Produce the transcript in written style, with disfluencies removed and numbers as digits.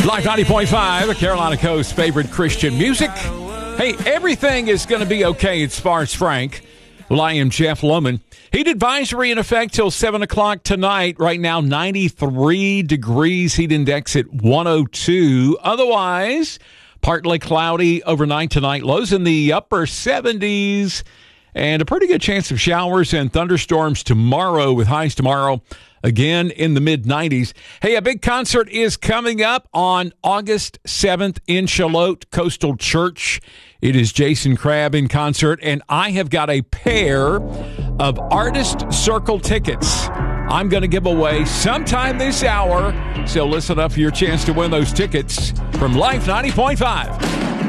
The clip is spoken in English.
Live 90.5, the Carolina Coast's favorite Christian music. Hey, everything is going to be okay as far as Frank. Well, I am Jeff Lohman. Heat advisory in effect till 7 o'clock tonight. Right now, 93 degrees, heat index at 102. Otherwise, partly cloudy overnight tonight. Lows in the upper 70s. And a pretty good chance of showers and thunderstorms tomorrow, with highs tomorrow again in the mid-90s. Hey, a big concert is coming up on August 7th in Charlotte Coastal Church. It is Jason Crabb in concert, and I have got a pair of Artist Circle tickets I'm going to give away sometime this hour. So listen up for your chance to win those tickets from Life 90.5.